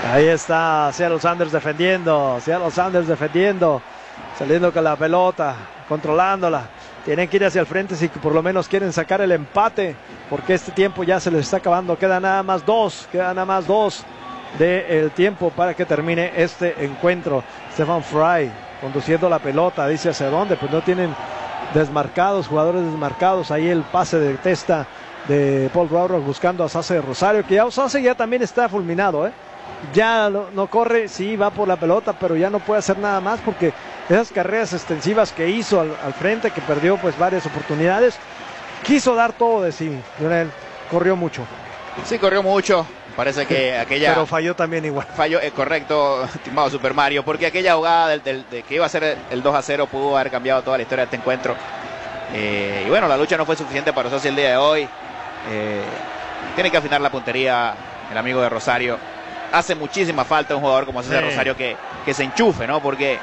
Ahí está Seattle Sounders defendiendo, saliendo con la pelota, controlándola. Tienen que ir hacia el frente si por lo menos quieren sacar el empate, porque este tiempo ya se les está acabando. Quedan nada más dos del tiempo para que termine este encuentro. Stephen Fry conduciendo la pelota, dice hacia dónde, pues no tienen jugadores desmarcados. Ahí el pase de testa de Paul Rowerock buscando a Osase de Rosario, que ya Osase ya también está fulminado, ya no corre, sí va por la pelota, pero ya no puede hacer nada más, porque esas carreras extensivas que hizo al frente, que perdió pues varias oportunidades, quiso dar todo de sí. Lionel corrió mucho. Sí, corrió mucho. Parece que aquella... Pero falló también igual. Falló, correcto, estimado Super Mario, porque aquella jugada de que iba a ser el 2-0 pudo haber cambiado toda la historia de este encuentro. Y bueno, la lucha no fue suficiente para Osase el día de hoy. Tiene que afinar la puntería el amigo de Rosario. Hace muchísima falta un jugador como Osase de Rosario que se enchufe, ¿no? Porque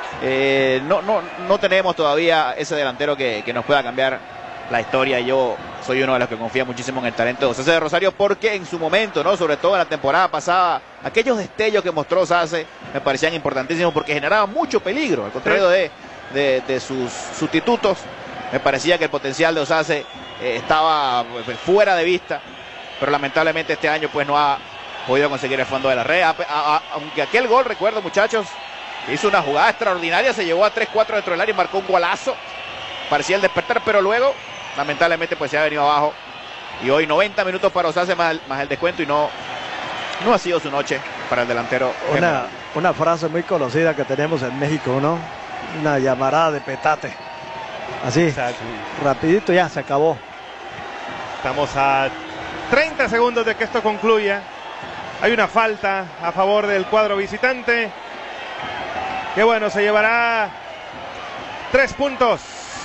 no tenemos todavía ese delantero que nos pueda cambiar la historia. Yo soy uno de los que confía muchísimo en el talento de Osase de Rosario, porque en su momento, ¿no? Sobre todo en la temporada pasada, aquellos destellos que mostró Osase me parecían importantísimos, porque generaban mucho peligro, al contrario de sus sustitutos. Me parecía que el potencial de Osase estaba fuera de vista, pero lamentablemente este año pues no ha podido conseguir el fondo de la red. Aunque aquel gol, recuerdo, muchachos, hizo una jugada extraordinaria, se llevó a 3-4 dentro del área y marcó un golazo. Parecía el despertar, pero luego lamentablemente pues se ha venido abajo. Y hoy 90 minutos para Osase más el descuento, y no ha sido su noche para el delantero. Una frase muy conocida que tenemos en México, ¿no? Una llamarada de petate. Así, exacto. Rapidito ya se acabó. Estamos a 30 segundos de que esto concluya. Hay una falta a favor del cuadro visitante, que bueno, se llevará 3 puntos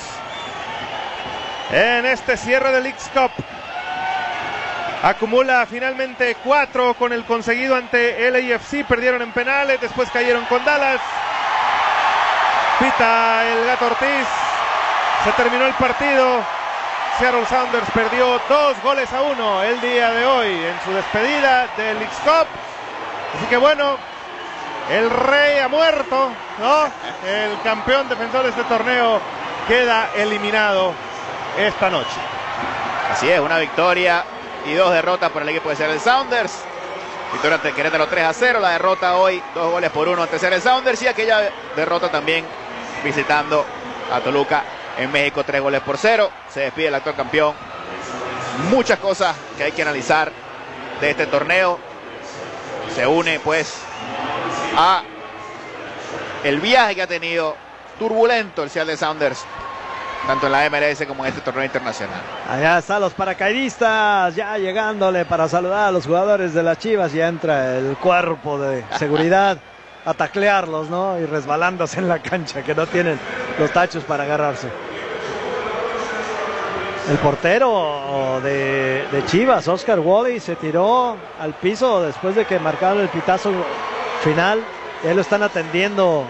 en este cierre del Leagues Cup. Acumula finalmente 4 con el conseguido ante LAFC. Perdieron en penales, después cayeron con Dallas. Pita el Gato Ortiz. Se terminó el partido. Seattle Sounders perdió 2-1 el día de hoy en su despedida del Leagues Cup. Así que bueno, el rey ha muerto, ¿no? El campeón defensor de este torneo queda eliminado esta noche. Así es, una victoria y 2 derrotas por el equipo de Seattle Sounders. Victoria ante Querétaro 3-0, la derrota hoy 2-1 ante Seattle Sounders, y aquella derrota también visitando a Toluca en México 3-0. Se despide el actual campeón. Muchas cosas que hay que analizar de este torneo. Se une pues a el viaje que ha tenido turbulento el Seattle Sounders, tanto en la MLS como en este torneo internacional. Allá están los paracaidistas ya llegándole para saludar a los jugadores de las Chivas. Ya entra el cuerpo de seguridad a taclearlos, ¿no? Y resbalándose en la cancha, que no tienen los tachos para agarrarse. El portero de Chivas, Oscar Wally, se tiró al piso después de que marcaron el pitazo final. Ya lo están atendiendo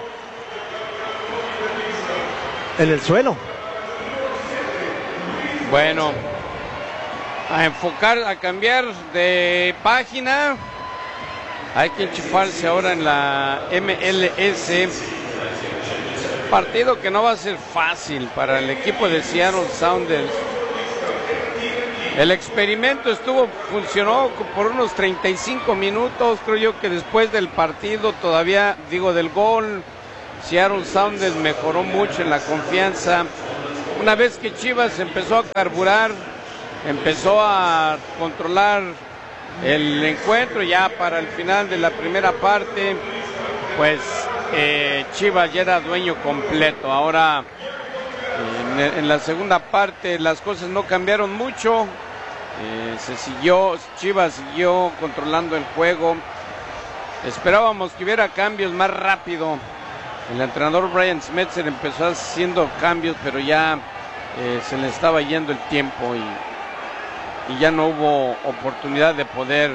en el suelo. Bueno, a cambiar de página. Hay que enchufarse ahora en la MLS. Partido que no va a ser fácil para el equipo de Seattle Sounders. El experimento funcionó por unos 35 minutos. Creo yo que después del partido, del gol, Seattle Sounders mejoró mucho en la confianza. Una vez que Chivas empezó a carburar, empezó a controlar el encuentro, ya para el final de la primera parte, pues Chivas ya era dueño completo. Ahora en la segunda parte las cosas no cambiaron mucho. Chivas siguió controlando el juego. Esperábamos que hubiera cambios más rápido. El entrenador Brian Schmetzer empezó haciendo cambios, pero ya se le estaba yendo el tiempo y ya no hubo oportunidad de poder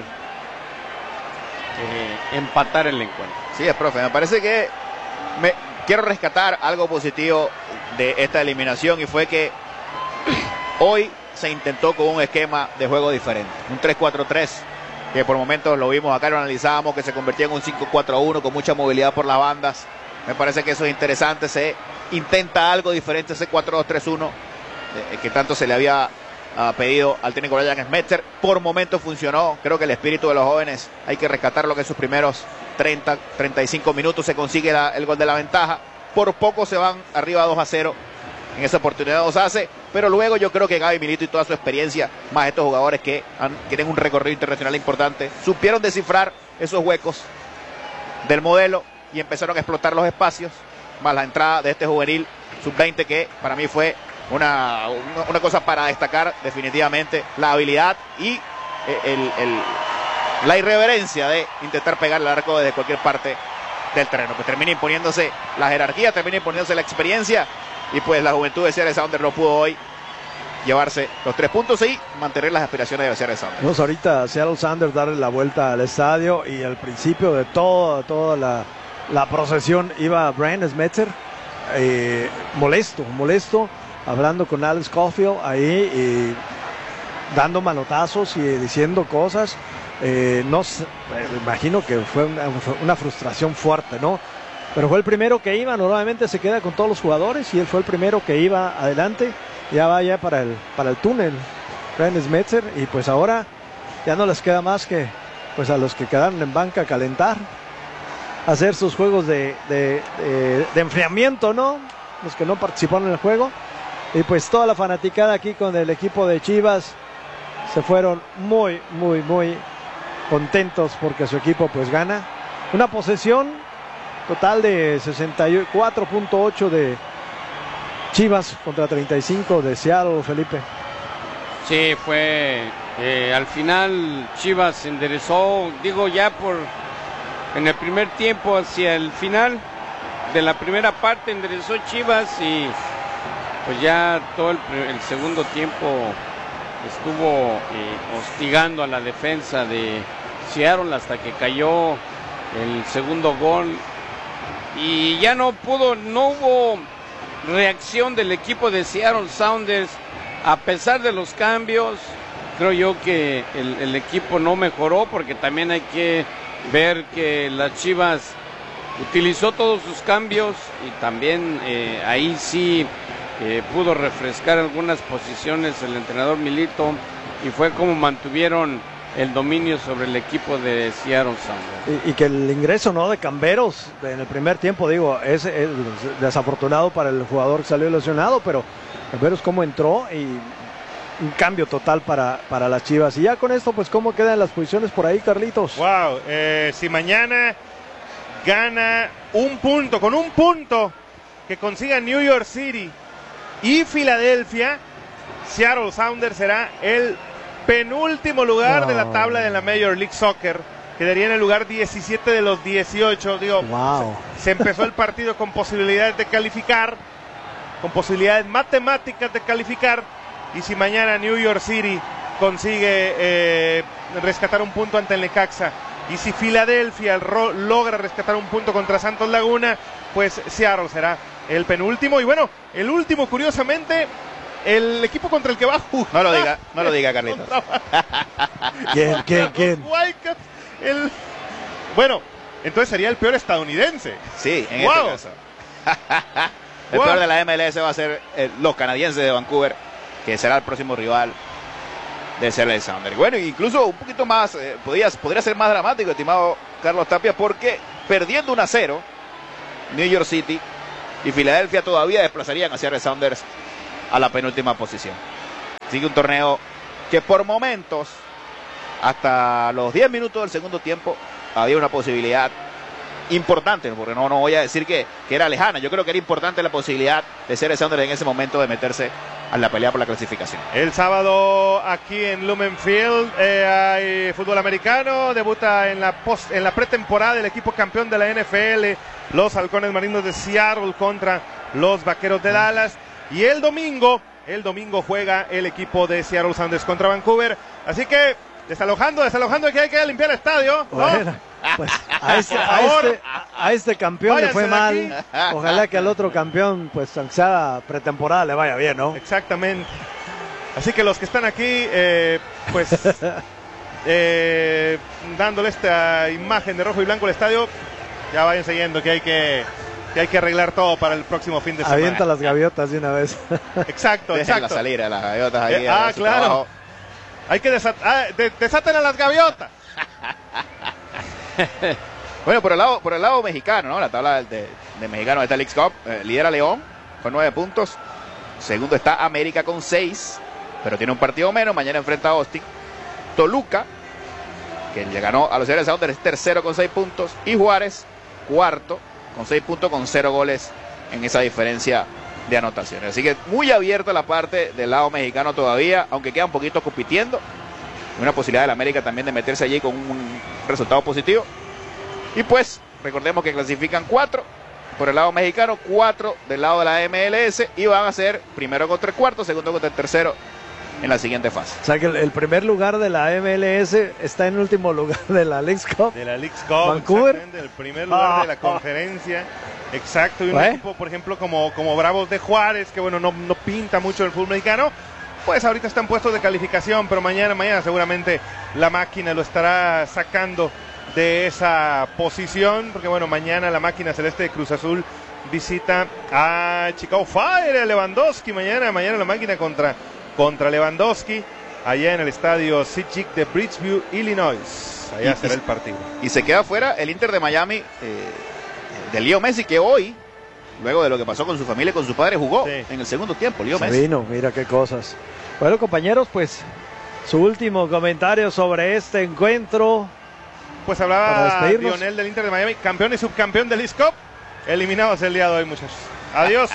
empatar el encuentro. Sí, profe, me parece que quiero rescatar algo positivo de esta eliminación, y fue que hoy se intentó con un esquema de juego diferente, un 3-4-3, que por momentos lo vimos acá, lo analizábamos, que se convertía en un 5-4-1 con mucha movilidad por las bandas. Me parece que eso es interesante, se intenta algo diferente ese 4-2-3-1 que tanto se le había pedido al técnico Brian Schmetzer. Por momentos funcionó. Creo que el espíritu de los jóvenes hay que rescatarlo, que en sus primeros 30-35 minutos se consigue el gol de la ventaja. Por poco se van arriba 2-0. En esa oportunidad los hace, pero luego yo creo que Gaby Milito y toda su experiencia, más estos jugadores que tienen un recorrido internacional importante, supieron descifrar esos huecos del modelo y empezaron a explotar los espacios, más la entrada de este juvenil sub-20 que para mí fue una cosa para destacar definitivamente, la habilidad y la irreverencia de intentar pegar el arco desde cualquier parte del terreno, que termina imponiéndose la jerarquía, termina imponiéndose la experiencia. Y pues la juventud de Seattle Sounders no pudo hoy llevarse los 3 puntos y mantener las aspiraciones de Seattle Sounders. Vamos ahorita Seattle Sounders darle la vuelta al estadio y al principio de toda la procesión iba Brian Schmetzer molesto, hablando con Alex Caulfield ahí y dando manotazos y diciendo cosas. No sé, me imagino que fue una frustración fuerte, ¿no? Pero fue el primero que iba, normalmente se queda con todos los jugadores y él fue el primero que iba adelante, ya va ya para el túnel, Brian Schmetzer, y pues ahora ya no les queda más que pues a los que quedaron en banca calentar, hacer sus juegos de enfriamiento, ¿no? Los que no participaron en el juego, y pues toda la fanaticada aquí con el equipo de Chivas se fueron muy contentos porque su equipo pues gana, una posesión total de 64.8 de Chivas contra 35 de Seattle, Felipe. Sí, fue al final Chivas se enderezó, digo ya en el primer tiempo hacia el final de la primera parte enderezó Chivas y pues ya todo el segundo tiempo estuvo hostigando a la defensa de Seattle hasta que cayó el segundo gol. Y ya no hubo reacción del equipo de Seattle Sounders a pesar de los cambios. Creo yo que el equipo no mejoró porque también hay que ver que las Chivas utilizó todos sus cambios y también ahí sí pudo refrescar algunas posiciones el entrenador Milito y fue como mantuvieron el dominio sobre el equipo de Seattle Sounders. Y que el ingreso, ¿no?, de Camberos en el primer tiempo, digo, es desafortunado para el jugador que salió lesionado, pero Camberos cómo entró y un cambio total para las Chivas. Y ya con esto, pues, ¿cómo quedan las posiciones por ahí, Carlitos? Wow, si mañana gana con un punto que consiga New York City y Filadelfia, Seattle Sounders será el penúltimo lugar de la tabla de la Major League Soccer. Quedaría en el lugar 17 de los 18. Digo, se empezó el partido con posibilidades de calificar, con posibilidades matemáticas de calificar. Y si mañana New York City consigue rescatar un punto ante el Necaxa, y si Filadelfia logra rescatar un punto contra Santos Laguna, pues Seattle será el penúltimo. Y bueno, el último, curiosamente, el equipo contra el que va a jugar. No lo diga, Carlitos. ¿Quién? Bueno, entonces sería el peor estadounidense. Sí, en este caso. El peor de la MLS va a ser los canadienses de Vancouver, que será el próximo rival de Seattle Sounders. Bueno, incluso un poquito más, podría ser más dramático, estimado Carlos Tapia, porque perdiendo 1-0, New York City y Filadelfia todavía desplazarían a Seattle Sounders a la penúltima posición. Sigue un torneo que por momentos, hasta los 10 minutos del segundo tiempo, había una posibilidad importante, porque no voy a decir que era lejana. Yo creo que era importante la posibilidad de Seattle Sounders en ese momento de meterse a la pelea por la clasificación. El sábado aquí en Lumen Field hay fútbol americano, debuta en la pretemporada el equipo campeón de la NFL, los Halcones Marinos de Seattle contra los Vaqueros de Dallas, y el domingo juega el equipo de Seattle Sounders contra Vancouver. Así que desalojando que hay que limpiar el estadio, ¿no? Bueno, pues a este campeón le fue mal. Ojalá que al otro campeón, pues aunque sea pretemporada, le vaya bien, ¿no? Exactamente. Así que los que están aquí, pues dándole esta imagen de rojo y blanco al estadio. Ya vayan siguiendo que hay que arreglar todo para el próximo fin de semana. Avienta las gaviotas de una vez. Exacto, Déjenlas salir a las gaviotas ahí. Claro. Trabajo. Hay que desaten a las gaviotas. Bueno, por el lado mexicano, ¿no? La tabla de mexicanos está el Leagues Cup. Lidera León con 9 puntos. Segundo está América con 6, pero tiene un partido menos. Mañana enfrenta a Austin. Toluca, que le ganó a los Seattle Sounders, es tercero con 6 puntos. Y Juárez, cuarto con 6 puntos, con 0 goles en esa diferencia de anotaciones. Así que muy abierta la parte del lado mexicano todavía, aunque queda un poquito compitiendo. Una posibilidad del América también de meterse allí con un resultado positivo. Y pues, recordemos que clasifican 4 por el lado mexicano, 4 del lado de la MLS, y van a ser primero contra el cuarto, segundo contra el tercero en la siguiente fase. O sea que el primer lugar de la MLS está en el último lugar de la Leagues Cup. De la Leagues Cup, Vancouver. el primer lugar de la conferencia. Exacto, y un equipo, por ejemplo, como Bravos de Juárez, que bueno, no pinta mucho el fútbol mexicano, pues ahorita están puestos de calificación, pero mañana seguramente la máquina lo estará sacando de esa posición, porque bueno, mañana la máquina celeste de Cruz Azul visita a Chicago Fire, a Lewandowski, mañana la máquina contra Lewandowski, allá en el estadio SeaTac de Bridgeview, Illinois. Allá será el partido. Y se queda fuera el Inter de Miami de Leo Messi, que hoy, luego de lo que pasó con su familia y con su padre, jugó en el segundo tiempo. Leo Messi vino, mira qué cosas. Bueno, compañeros, pues su último comentario sobre este encuentro. Pues hablaba Lionel del Inter de Miami, campeón y subcampeón del Leagues Cup, eliminados el día de hoy, muchachos. Adiós.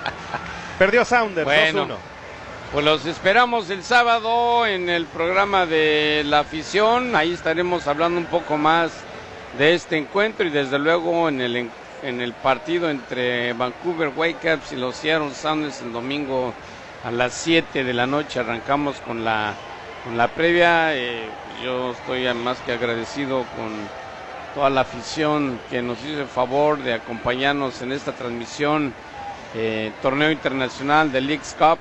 Perdió Sounders, bueno, 2-1. Pues los esperamos el sábado en el programa de la afición. Ahí estaremos hablando un poco más de este encuentro y desde luego en el partido entre Vancouver Whitecaps y los Seattle Sounders el domingo a las 7 de la noche. Arrancamos con la previa. Yo estoy más que agradecido con toda la afición que nos hizo el favor de acompañarnos en esta transmisión. Torneo internacional de Leagues Cup.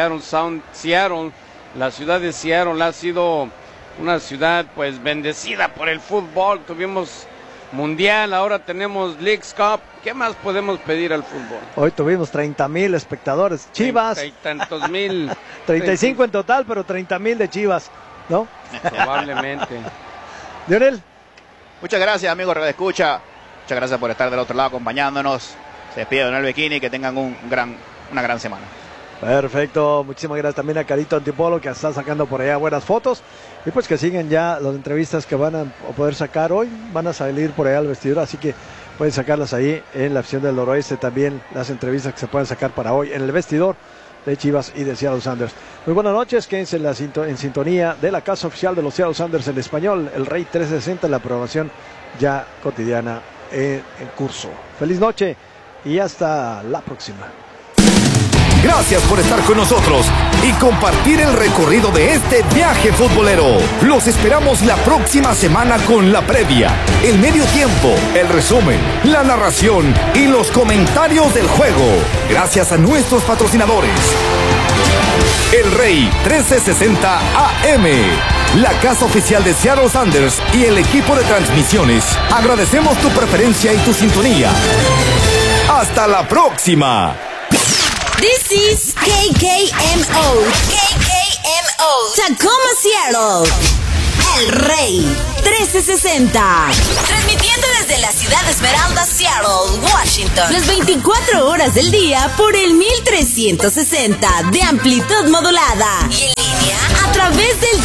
Seattle, la ciudad de Seattle ha sido una ciudad pues bendecida por el fútbol. Tuvimos mundial, ahora tenemos Leagues Cup. ¿Qué más podemos pedir al fútbol? Hoy tuvimos 30,000 espectadores. Chivas. 30 y tantos mil. 35 en total, pero 30,000 de Chivas, ¿no? Probablemente. Lionel. Muchas gracias, amigos Radio Escucha. Muchas gracias por estar del otro lado acompañándonos. Se despide Donel Bikini, que tengan una gran semana. Perfecto, muchísimas gracias también a Carito Antipolo, que está sacando por allá buenas fotos. Y pues que siguen ya las entrevistas que van a poder sacar hoy, van a salir por allá al vestidor, así que pueden sacarlas ahí en la afición del noroeste, también las entrevistas que se pueden sacar para hoy en el vestidor de Chivas y de Seattle Sounders. Muy buenas noches, quédense en sintonía de la casa oficial de los Seattle Sounders en español, el Rey 360, la programación ya cotidiana en curso. Feliz noche y hasta la próxima. Gracias por estar con nosotros y compartir el recorrido de este viaje futbolero. Los esperamos la próxima semana con la previa, el medio tiempo, el resumen, la narración y los comentarios del juego. Gracias a nuestros patrocinadores. El Rey 1360 AM, la casa oficial de Seattle Sounders y el equipo de transmisiones. Agradecemos tu preferencia y tu sintonía. ¡Hasta la próxima! This is KKMO. Tacoma, Seattle. El Rey 1360. Transmitiendo desde la ciudad de Esmeralda, Seattle, Washington. Las 24 horas del día por el 1360 de amplitud modulada. Y en línea a través del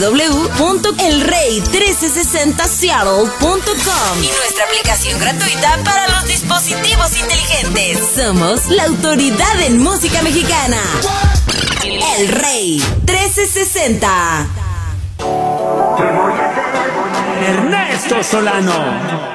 www.elrey1360seattle.com. Y nuestra aplicación gratuita para los dispositivos inteligentes. Somos la autoridad en música mexicana. El Rey 1360. Ernesto Solano.